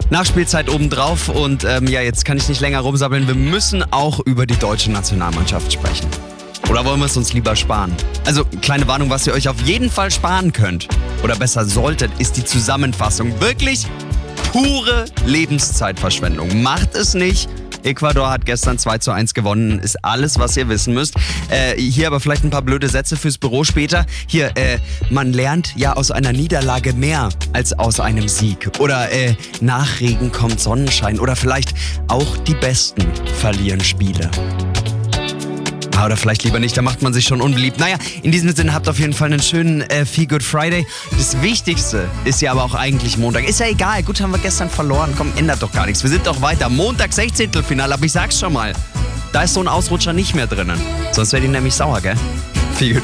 Nachspielzeit obendrauf und jetzt kann ich nicht länger rumsabbeln. Wir müssen auch über die deutsche Nationalmannschaft sprechen. Oder wollen wir es uns lieber sparen? Also, kleine Warnung, was ihr euch auf jeden Fall sparen könnt, oder besser solltet, ist die Zusammenfassung. Wirklich pure Lebenszeitverschwendung. Macht es nicht. Ecuador hat gestern 2:1 gewonnen, ist alles, was ihr wissen müsst. Hier aber vielleicht ein paar blöde Sätze fürs Büro später. Hier, man lernt ja aus einer Niederlage mehr als aus einem Sieg. Oder nach Regen kommt Sonnenschein. Oder vielleicht auch die Besten verlieren Spiele. Oder vielleicht lieber nicht, da macht man sich schon unbeliebt. Naja, in diesem Sinne habt auf jeden Fall einen schönen Feel Good Friday. Das Wichtigste ist ja aber auch eigentlich Montag. Ist ja egal, gut, haben wir gestern verloren. Komm, ändert doch gar nichts. Wir sind doch weiter. Montag 16. Finale, aber ich sag's schon mal. Da ist so ein Ausrutscher nicht mehr drinnen. Sonst wäre die nämlich sauer, gell? Feel Good.